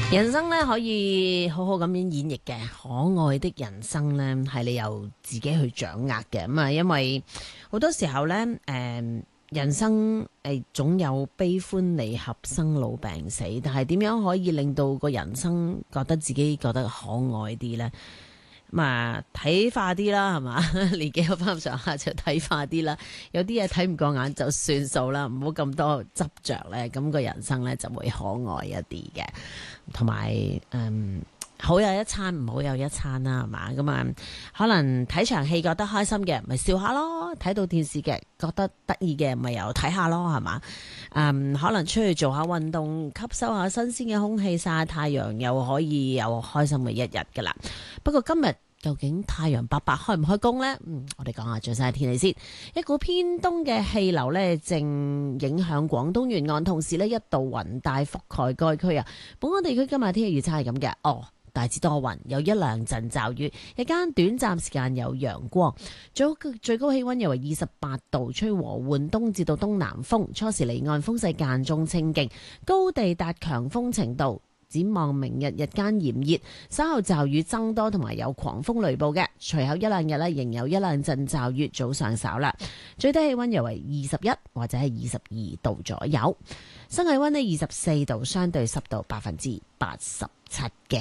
人生咧可以好好咁樣演繹嘅，可愛的人生咧係你由自己去掌握嘅。咁啊，因為好多時候咧，人生總有悲歡離合、生老病死，但係點樣可以令到個人生覺得自己覺得可愛啲咧？咁啊，睇化啲啦，係嘛？年紀有翻咁上下就睇化啲啦。有啲嘢睇唔過眼就算數啦，唔好咁多執着咧。咁個人生咧就會可愛一啲嘅。同埋好有一餐，唔好有一餐啦，係嘛？咁啊，可能睇場戲覺得開心嘅，咪笑下咯；睇到電視劇覺得得意嘅，咪又睇下咯，係嘛？可能出去做下運動，吸收下新鮮嘅空氣，曬下太陽，又可以有開心嘅一日噶啦。不過今日究竟太陽伯伯開唔開工呢？我哋講下最新嘅天氣先。一股偏東嘅氣流呢，正影響廣東沿岸，同時呢，一道雲帶覆蓋該區啊。本港地區今日天氣預測係咁嘅，大致多雲，有一兩陣驟雨，日間短暫時間有陽光，最高氣溫約為28度，吹和緩東至到東南風，初時離岸風勢間中清勁，高地達強風程度。展望明日日間炎熱，稍後驟雨增多，同埋有狂風雷暴嘅。隨後一兩日呢，仍有一兩陣驟雨，早上稍啦。最低氣溫約為21或者係22度左右，新氣溫呢24度，相對濕度87%嘅。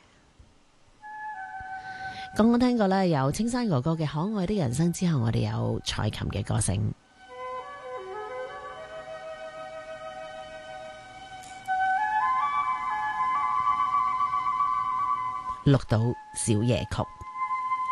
剛剛聽過呢，有青山哥哥嘅《可愛的人生》之後，我哋有蔡琴嘅歌聲。綠島小夜曲。